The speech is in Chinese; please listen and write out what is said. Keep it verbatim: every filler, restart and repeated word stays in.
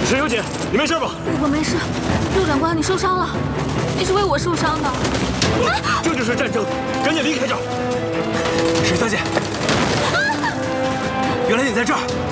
沈小姐，你没事吧？ 我没事。陆长官，你受伤了，你是为我受伤的。 这就是战争，赶紧离开这儿。 沈小姐，原来你在这儿。